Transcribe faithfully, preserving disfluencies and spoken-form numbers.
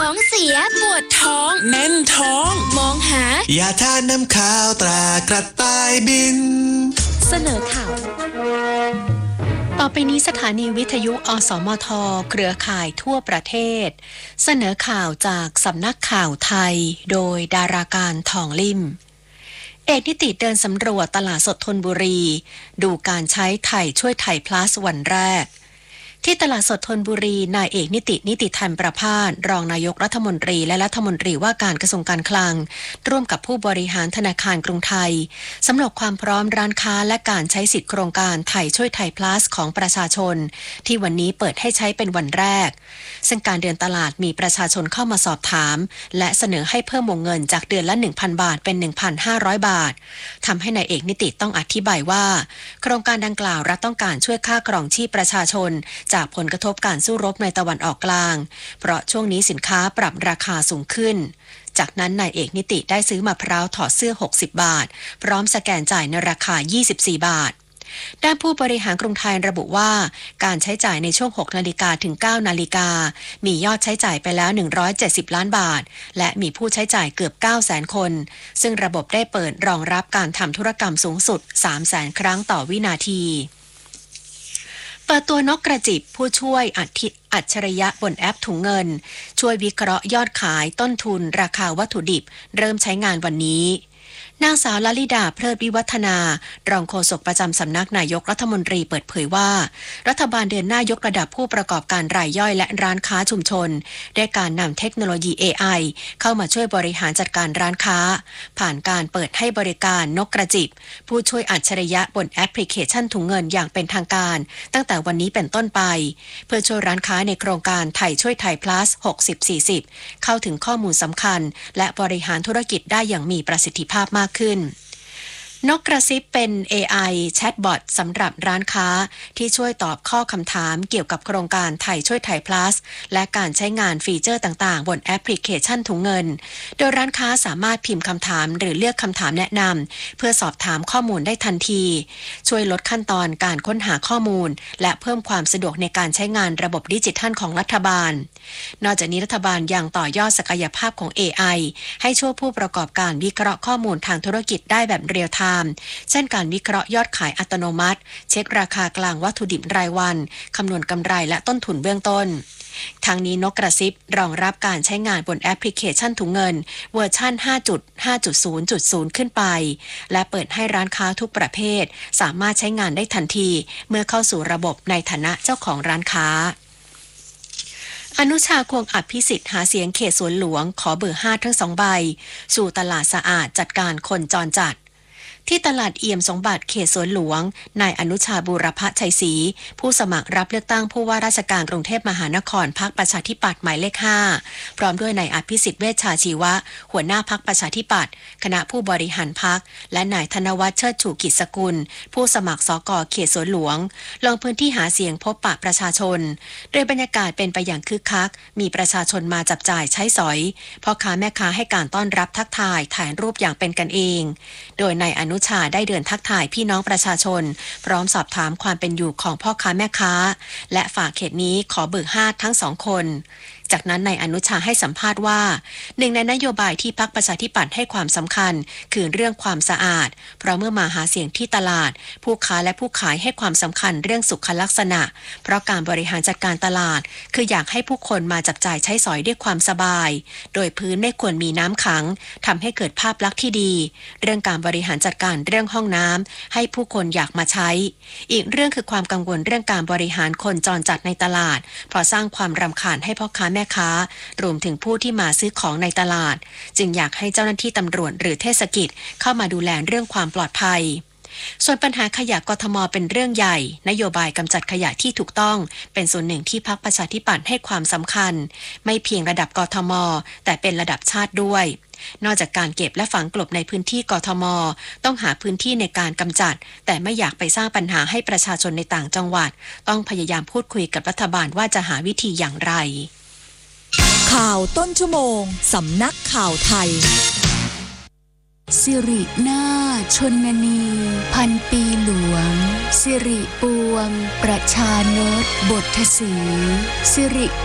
ท้องเสียปวดท้องแน่นท้องมองหายาทานน้ำข้าวตรากระต่ายบินเสนอข่าวต่อไปนี้สถานีวิทยุอสมทเครือข่ายทั่วประเทศเสนอข่าวจากสำนักข่าวไทยโดยดาราการทองลิ่มเอกนิติเดินสำรวจตลาดสดธนบุรีดูการใช้ไทยช่วยไทย plus วันแรกที่ตลาดสดธนบุรีนายเอกนิตินิติธรรมประภาสรองนายกรัฐมนตรีและรัฐมนตรีว่าการกระทรวงการคลังร่วมกับผู้บริหารธนาคารกรุงไทยสำรวจความพร้อมร้านค้าและการใช้สิทธิโครงการไทยช่วยไทย plus ของประชาชนที่วันนี้เปิดให้ใช้เป็นวันแรกซึ่งการเดินตลาดมีประชาชนเข้ามาสอบถามและเสนอให้เพิ่มวงเงินจากเดือนละ หนึ่งพัน บาทเป็น หนึ่งพันห้าร้อย บาททำให้นายเอกนิติต้องอธิบายว่าโครงการดังกล่าวรัฐต้องการช่วยค่าครองชีพประชาชนจากผลกระทบการสู้รบในตะวันออกกลางเพราะช่วงนี้สินค้าปรับราคาสูงขึ้นจากนั้นนายเอกนิติได้ซื้อมะพร้าวถอดเสื้อหกสิบบาทพร้อมสแกนจ่ายในราคายี่สิบสี่บาทด้านผู้บริหารกรุงไทยระบุว่าการใช้จ่ายในช่วงหกนาฬิกาถึงเก้านาฬิกามียอดใช้จ่ายไปแล้วหนึ่งร้อยเจ็ดสิบล้านบาทและมีผู้ใช้จ่ายเกือบ เก้าแสน คนซึ่งระบบได้เปิดรองรับการทำธุรกรรมสูงสุด สามแสน ครั้งต่อวินาทีเปิดตัวนกกระจิบผู้ช่วยอัจฉริยะบนแอปถุงเงินช่วยวิเคราะห์ยอดขายต้นทุนราคาวัตถุดิบเริ่มใช้งานวันนี้นางสาวลลิดาเพลิดวิวัฒนารองโฆษกประจำสำนักนายกรัฐมนตรีเปิดเผยว่ารัฐบาลเดินหน้ายกระดับผู้ประกอบการรายย่อยและร้านค้าชุมชนด้วยการนำเทคโนโลยี เอ ไอ เข้ามาช่วยบริหารจัดการร้านค้าผ่านการเปิดให้บริการนกกระจิบผู้ช่วยอัจฉริยะบนแอปพลิเคชันถุงเงินอย่างเป็นทางการตั้งแต่วันนี้เป็นต้นไปเพื่อช่วยร้านค้าในโครงการไทยช่วยไทย plus หกสิบ สี่สิบเข้าถึงข้อมูลสำคัญและบริหารธุรกิจได้อย่างมีประสิทธิภาพมากขึ้นนกกระซิบเป็น เอ ไอ แชทบอทสำหรับร้านค้าที่ช่วยตอบข้อคำถามเกี่ยวกับโครงการไทยช่วยไทย plus และการใช้งานฟีเจอร์ต่างๆบนแอปพลิเคชันถุงเงินโดยร้านค้าสามารถพิมพ์คำถามหรือเลือกคำถามแนะนำเพื่อสอบถามข้อมูลได้ทันทีช่วยลดขั้นตอนการค้นหาข้อมูลและเพิ่มความสะดวกในการใช้งานระบบดิจิทัลของรัฐบาลนอกจากนี้รัฐบาลยังต่อยอดศักยภาพของ เอ ไอ ให้ช่วยผู้ประกอบการวิเคราะห์ข้อมูลทางธุรกิจได้แบบเรียลไทม์เช่นการวิเคราะห์ยอดขายอัตโนมัติเช็คราคากลางวัตถุดิบรายวันคำนวณกำไรและต้นทุนเบื้องต้นทางนี้นกกระซิบรองรับการใช้งานบนแอปพลิเคชันถุงเงินเวอร์ชัน ห้าจุดห้าจุดศูนย์จุดศูนย์ ขึ้นไปและเปิดให้ร้านค้าทุกประเภทสามารถใช้งานได้ทันทีเมื่อเข้าสู่ระบบในฐานะเจ้าของร้านค้าอนุชาควงอภิสิทธิ์หาเสียงเขตสวนหลวงขอเบอร์ห้าทั้งสองใบสู่ตลาดสะอาดจัดการคนจรจัดที่ตลาดเอี่ยมสมบัติเขตสวนหลวงนายอนุชาบูรพชัยศรีผู้สมัครรับเลือกตั้งผู้ว่าราชการกรุงเทพมหานครพรรคประชาธิปัตย์หมายเลขห้าพร้อมด้วยนายอภิสิทธิ์เวชชาชีวะหัวหน้าพรรคประชาธิปัตย์คณะผู้บริหารพรรคและนายธนวัฒน์เชิดชูกิจสกุลผู้สมัครสกเขตสวนหลวงลงพื้นที่หาเสียงพบปะประชาชนโดยบรรยากาศเป็นไปอย่างคึกคักมีประชาชนมาจับจ่ายใช้สอยพ่อค้าแม่ค้าให้การต้อนรับทักทายถ่ายรูปอย่างเป็นกันเองโดยนายอนุชาได้เดินทักทายพี่น้องประชาชนพร้อมสอบถามความเป็นอยู่ของพ่อค้าแม่ค้าและฝากเขตนี้ขอเบิกห้าทั้งสองคนจากนั้นนายอนุชาให้สัมภาษณ์ว่าหนึ่งในนโยบายที่พรรคประชาธิปัตย์ให้ความสำคัญคือเรื่องความสะอาดเพราะเมื่อมาหาเสียงที่ตลาดผู้ค้าและผู้ขายให้ความสำคัญเรื่องสุขลักษณะเพราะการบริหารจัดการตลาดคืออยากให้ผู้คนมาจับจ่ายใช้สอยด้วยความสบายโดยพื้นไม่ควรมีน้ำขังทำให้เกิดภาพลักษณ์ที่ดีเรื่องการบริหารจัดการเรื่องห้องน้ำให้ผู้คนอยากมาใช้อีกเรื่องคือความกังวลเรื่องการบริหารคนจรจัดในตลาดเพราะสร้างความรำคาญให้พ่อค้าแม่ค้ารวมถึงผู้ที่มาซื้อของในตลาดจึงอยากให้เจ้าหน้าที่ตำรวจหรือเทศกิจเข้ามาดูแลเรื่องความปลอดภัยส่วนปัญหาขยะกทมเป็นเรื่องใหญ่นโยบายกำจัดขยะที่ถูกต้องเป็นส่วนหนึ่งที่พรรคประชาธิปัตย์ให้ความสำคัญไม่เพียงระดับกทมแต่เป็นระดับชาติด้วยนอกจากการเก็บและฝังกลบในพื้นที่กทมต้องหาพื้นที่ในการกำจัดแต่ไม่อยากไปสร้างปัญหาให้ประชาชนในต่างจังหวัดต้องพยายามพูดคุยกับรัฐบาลว่าจะหาวิธีอย่างไรข่าวต้นชั่วโมงสำนักข่าวไทยสิรินาชนนีพันปีหลวงสิริปวงประชานตบทสีสิริ